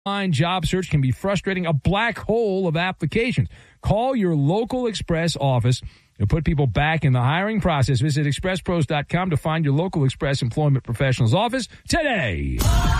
Online job search can be frustrating, a black hole of applications. Call your local Express office to put people back in the hiring process. Visit expresspros.com to find your local Express Employment Professionals office today.